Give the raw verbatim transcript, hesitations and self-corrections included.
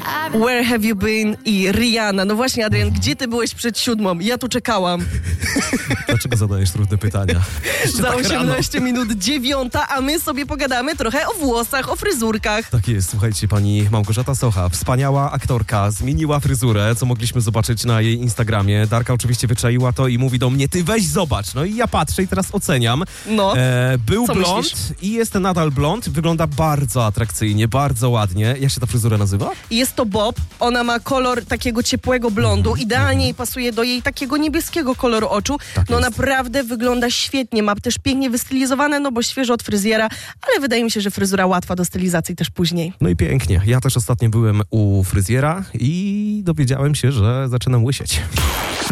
Where have you been i Rihanna. No właśnie, Adrian, gdzie ty byłeś przed siódmą? Ja tu czekałam. Dlaczego zadajesz trudne pytania? Jeszcze Za tak osiemnaście rano. minut dziewiąta, a my sobie pogadamy trochę o włosach, o fryzurkach. Tak jest, słuchajcie, pani Małgorzata Socha, wspaniała aktorka, zmieniła fryzurę, co mogliśmy zobaczyć na jej Instagramie. Darka oczywiście wyczaiła to i mówi do mnie, ty weź zobacz. No i ja patrzę i teraz oceniam. No, E, był co blond myślisz? i jest nadal blond, wygląda bardzo atrakcyjnie, bardzo ładnie. Jak się ta fryzura nazywa? Jest to bob, ona ma kolor takiego ciepłego blondu, idealnie jej pasuje do jej takiego niebieskiego koloru oczu. Tak No jest. naprawdę wygląda świetnie, ma też pięknie wystylizowane, no bo świeżo od fryzjera, ale wydaje mi się, że fryzura łatwa do stylizacji też później. No i pięknie. Ja też ostatnio byłem u fryzjera i dowiedziałem się, że zaczynam łysieć.